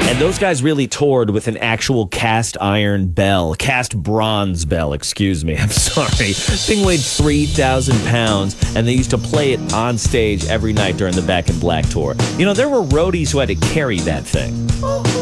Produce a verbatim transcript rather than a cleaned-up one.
And those guys really toured with an actual cast iron bell, cast bronze bell, excuse me. I'm sorry. Thing weighed three thousand pounds, and they used to play it on stage every night during the Back in Black tour. You know, there were roadies who had to carry that thing.